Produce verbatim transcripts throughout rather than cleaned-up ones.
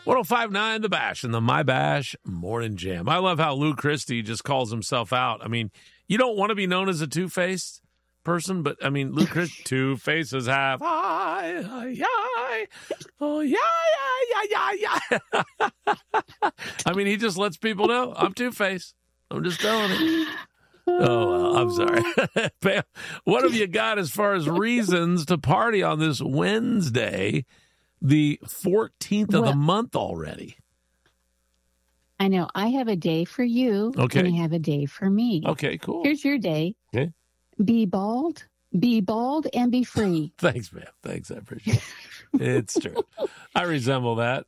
one oh five point nine The Bash and the My Bash Morning Jam. I love how Lou Christie just calls himself out. I mean, you don't want to be known as a two-faced person, but I mean, Lou Christie, two faces have I, I, I, oh yeah, yeah, yeah, yeah, yeah. I mean, he just lets people know I'm two-faced. I'm just telling it. Oh, well, I'm sorry. Pam, what have you got as far as reasons to party on this Wednesday, the fourteenth of well, the month already? I know. I have a day for you, okay. and I have a day for me. Okay, cool. Here's your day. Okay. Be bald, be bald, and be free. Thanks, man. Thanks. I appreciate it. It's true. I resemble that.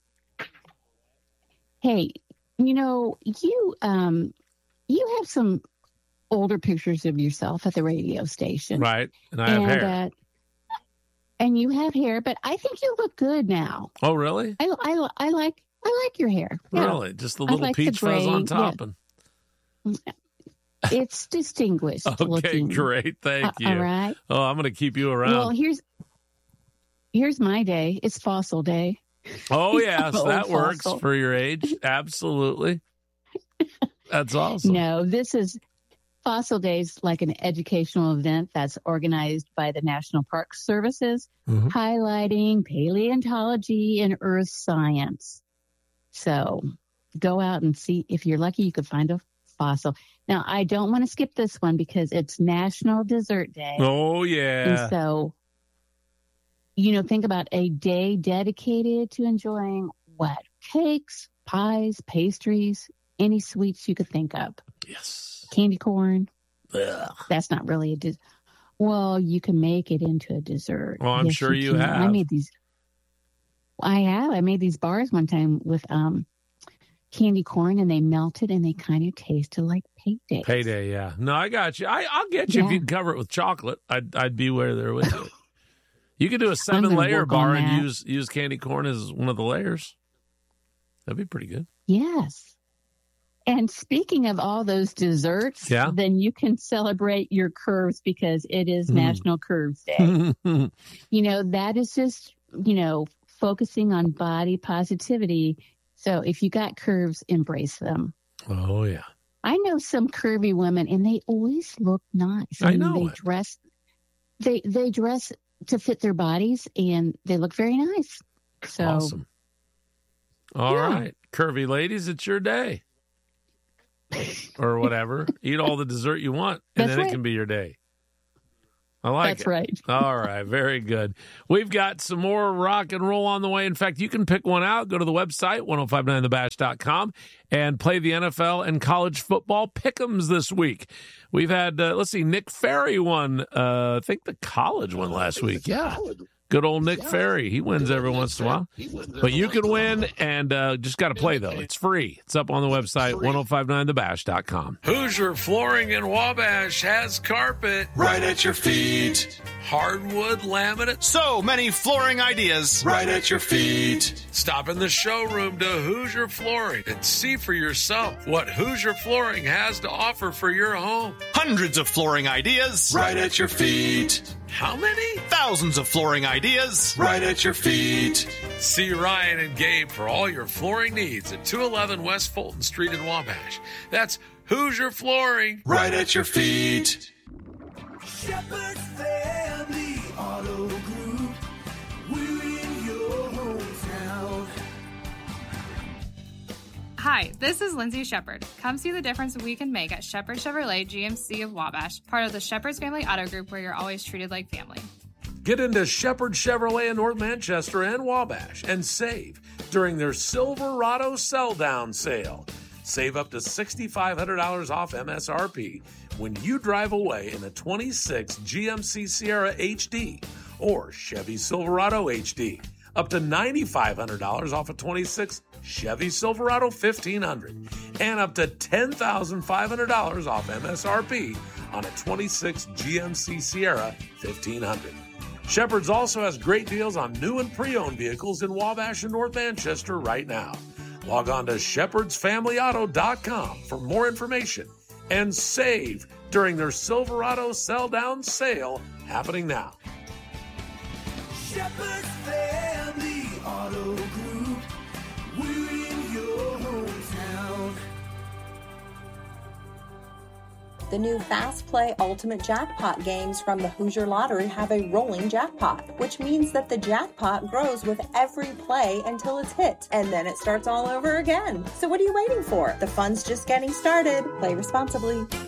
Hey, you know, you um, you have some older pictures of yourself at the radio station. Right. And I have and, hair. Uh, and you have hair, but I think you look good now. Oh, really? I, I, I like I like your hair. Yeah. Really? Just the little like peach the fuzz on top. Yeah. and It's distinguished. Okay, looking. great. Thank uh, you. All right. Oh, I'm going to keep you around. Well, here's here's my day. It's fossil day. Oh, yes. That works fossil. for your age. Absolutely. That's awesome. No, this is Fossil Days, like an educational event that's organized by the National Park Services, mm-hmm. highlighting paleontology and earth science. So go out and see. If you're lucky, you could find a fossil. Now, I don't want to skip this one because it's National Dessert Day. Oh, yeah. And so, you know, think about a day dedicated to enjoying what? Cakes, pies, pastries, any sweets you could think of. Yes. Candy corn. Ugh. That's not really a dessert. Well, you can make it into a dessert. Well, I'm yes, sure you, you have. I made these. I have. I made these bars one time with um, candy corn, and they melted, and they kind of tasted like payday. Payday, yeah. No, I got you. I, I'll get you yeah. if you'd cover it with chocolate. I'd I'd be where there with you. You could do a seven-layer bar and use use candy corn as one of the layers. That'd be pretty good. Yes. And speaking of all those desserts, yeah. then you can celebrate your curves because it is mm. National Curves Day. You know, that is just, you know, focusing on body positivity. So if you got curves, embrace them. Oh, yeah. I know some curvy women, and they always look nice. I, I mean, know they it. dress, they they dress to fit their bodies, and they look very nice. So, awesome. All yeah. right, curvy ladies, it's your day. Or whatever. Eat all the dessert you want, and That's then right. it can be your day. I like That's it. right. All right. Very good. We've got some more rock and roll on the way. In fact, you can pick one out. Go to the website, ten fifty-nine the bash dot com, and play the N F L and college football pick'ems this week. We've had, uh, let's see, Nick Ferry won, uh, I think the college one last week. Yeah. Good old Nick Ferry. He wins every once in a while. But you can win, and uh, just got to play, though. It's free. It's up on the website, ten fifty-nine the bash dot com. Hoosier Flooring in Wabash has carpet right at your feet. Hardwood, laminate. So many flooring ideas right at your feet. Stop in the showroom to Hoosier Flooring and see for yourself what Hoosier Flooring has to offer for your home. Hundreds of flooring ideas right at your feet. How many? Thousands of flooring ideas right at your feet. See Ryan and Gabe for all your flooring needs at two eleven West Fulton Street in Wabash. That's Hoosier Flooring right at your feet. Shepherd's Family Auto Group. We're in your hometown. Hi, this is Lindsay Shepard. Come see the difference we can make at Shepard Chevrolet G M C of Wabash, part of the Shepherd's Family Auto Group, where you're always treated like family. Get into Shepard Chevrolet in North Manchester and Wabash and save during their Silverado Sell-Down sale. Save up to six thousand five hundred dollars off M S R P when you drive away in a twenty-six G M C Sierra H D or Chevy Silverado H D. Up to nine thousand five hundred dollars off a twenty-six Chevy Silverado fifteen hundred. And up to ten thousand five hundred dollars off M S R P on a twenty-six G M C Sierra fifteen hundred. Shepherd's also has great deals on new and pre-owned vehicles in Wabash and North Manchester right now. Log on to shepherds family auto dot com for more information and save during their Silverado Sell-Down sale happening now. Shepherd's Family Auto Group. We're The new Fast Play Ultimate Jackpot games from the Hoosier Lottery have a rolling jackpot, which means that the jackpot grows with every play until it's hit, and then it starts all over again. So what are you waiting for? The fun's just getting started. Play responsibly.